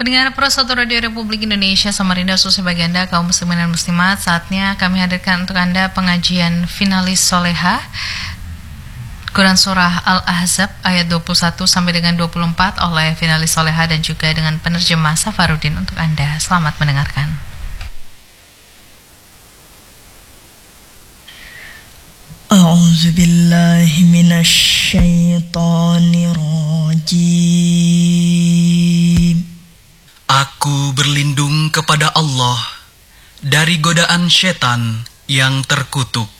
Pendengar Pro 1 Radio Republik Indonesia Samarinda, khususnya bagi Anda kaum muslimin dan muslimat, saatnya kami hadirkan untuk Anda pengajian finalis Soleha Quran Surah Al-Ahzab ayat 21 sampai dengan 24 oleh finalis Soleha dan juga dengan penerjemah Safarudin untuk Anda. Selamat mendengarkan. A'udzu billahi minasy syaithanir rajim. Aku berlindung kepada Allah dari godaan setan yang terkutuk.